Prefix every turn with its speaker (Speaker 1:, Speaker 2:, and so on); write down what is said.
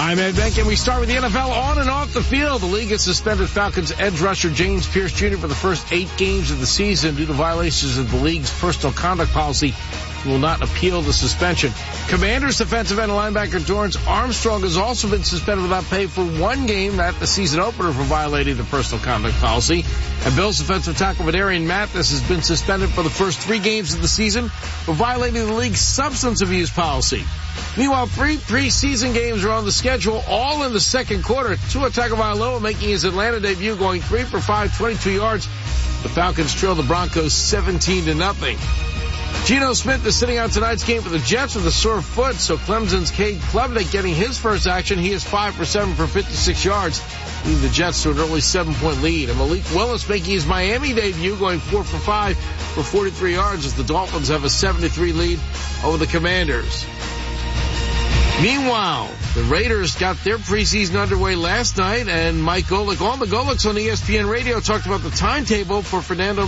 Speaker 1: I'm Ed Beck, and we start with the NFL on and off the field. The league has suspended Falcons edge rusher James Pierce Jr. for the first 8 games of the season due to violations of the league's personal conduct policy. He will not appeal the suspension. Commanders defensive end linebacker Dorrance Armstrong has also been suspended without pay for 1 game at the season opener for violating the personal conduct policy. And Bills defensive tackle Vadarian Mathis has been suspended for the first 3 games of the season for violating the league's substance abuse policy. Meanwhile, 3 preseason games are on the schedule, all in the second quarter. Tua Tagovailoa making his Atlanta debut, going 3 for 5, 22 yards. The Falcons trail the Broncos 17-0. Geno Smith is sitting out tonight's game for the Jets with a sore foot, so Clemson's Cade Klubnik getting his first action. He is 5 for 7 for 56 yards, leading the Jets to an early 7-point lead. And Malik Willis making his Miami debut, going 4 for 5 for 43 yards as the Dolphins have a 7-3 lead over the Commanders. Meanwhile, the Raiders got their preseason underway last night, and Mike Golic on the Golics on ESPN Radio talked about the timetable for Fernando